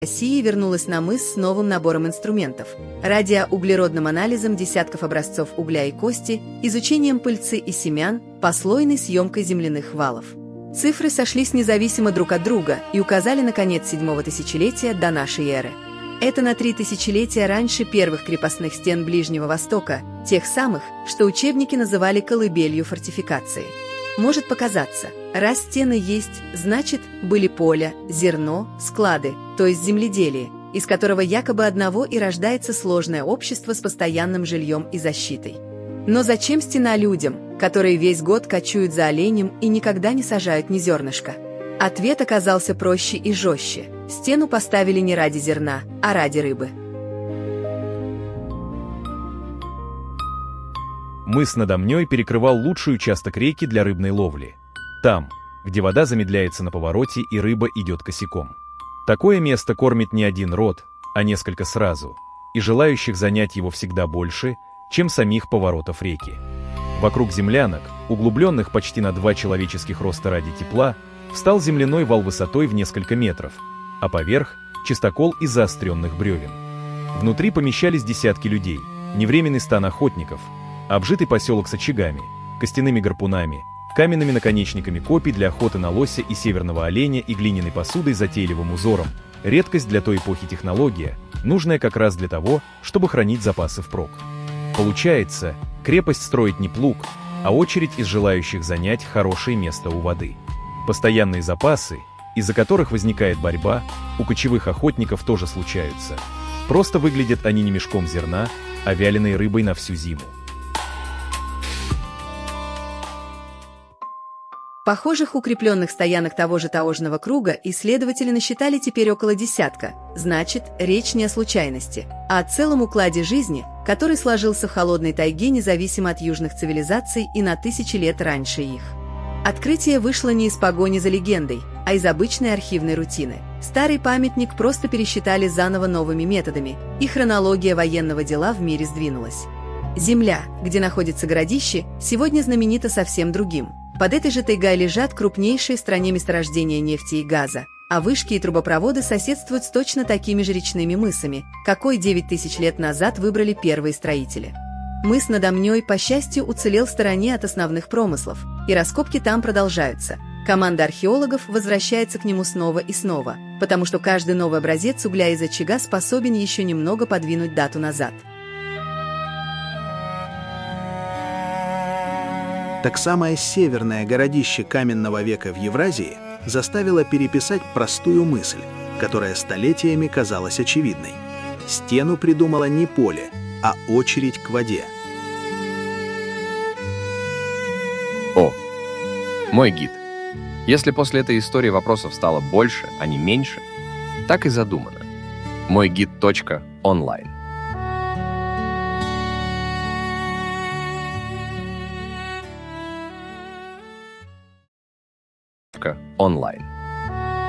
России вернулась на мыс с новым набором инструментов: радиоуглеродным анализом десятков образцов угля и кости, изучением пыльцы и семян, послойной съемкой земляных валов. Цифры сошлись независимо друг от друга и указали на конец 7-го тысячелетия до нашей эры. Это на 3 тысячелетия раньше первых крепостных стен Ближнего Востока, тех самых, что учебники называли колыбелью фортификации. Может показаться, раз стены есть, значит, были поля, зерно, склады, то есть земледелие, из которого якобы одного и рождается сложное общество с постоянным жильем и защитой. Но зачем стена людям, которые весь год кочуют за оленем и никогда не сажают ни зернышка? Ответ оказался проще и жестче. Стену поставили не ради зерна, а ради рыбы. Мыс над Омнёй перекрывал лучший участок реки для рыбной ловли. Там, где вода замедляется на повороте и рыба идет косяком. Такое место кормит не один род, а несколько сразу, и желающих занять его всегда больше, чем самих поворотов реки. Вокруг землянок, углубленных почти на 2 человеческих роста ради тепла, встал земляной вал высотой в несколько метров, а поверх – чистокол из заостренных бревен. Внутри помещались десятки людей, невременный стан охотников, обжитый поселок с очагами, костяными гарпунами, каменными наконечниками копий для охоты на лося и северного оленя и глиняной посудой с затейливым узором, редкость для той эпохи технология, нужная как раз для того, чтобы хранить запасы впрок. Получается, крепость строит не плуг, а очередь из желающих занять хорошее место у воды. Постоянные запасы, из-за которых возникает борьба, у кочевых охотников тоже случаются. Просто выглядят они не мешком зерна, а вяленой рыбой на всю зиму. Похожих укрепленных стоянок того же таежного круга исследователи насчитали теперь около десятка. Значит, речь не о случайности, а о целом укладе жизни, который сложился в холодной тайге независимо от южных цивилизаций и на тысячи лет раньше их. Открытие вышло не из погони за легендой, а из обычной архивной рутины. Старый памятник просто пересчитали заново новыми методами, и хронология военного дела в мире сдвинулась. Земля, где находится городище, сегодня знаменита совсем другим. Под этой же тайгой лежат крупнейшие в стране месторождения нефти и газа, а вышки и трубопроводы соседствуют с точно такими же речными мысами, какой 9000 лет назад выбрали первые строители. Мыс над Омнёй, по счастью, уцелел в стороне от основных промыслов, и раскопки там продолжаются. Команда археологов возвращается к нему снова и снова, потому что каждый новый образец угля из очага способен еще немного подвинуть дату назад. Так самое северное городище каменного века в Евразии заставило переписать простую мысль, которая столетиями казалась очевидной. Стену придумало не поле, а очередь к воде. О, мой гид. Если после этой истории вопросов стало больше, а не меньше, так и задумано. Мойгид.онлайн. Онлайн.